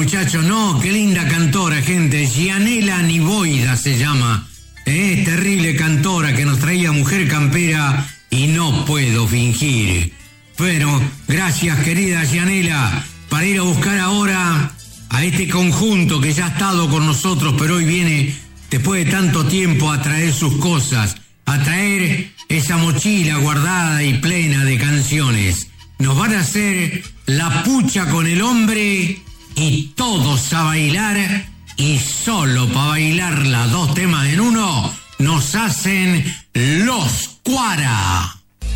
muchachos, no, qué linda cantora, gente. Gianela Niboida se llama. Terrible cantora que nos traía Mujer Campera y no puedo fingir. Pero, gracias, querida Gianela, para ir a buscar ahora a este conjunto que ya ha estado con nosotros, pero hoy viene, después de tanto tiempo, a traer sus cosas, a traer esa mochila guardada y plena de canciones. Nos van a hacer La Pucha con el Hombre y todos a bailar, y solo para bailarla 2 temas en uno, nos hacen Los Cuara.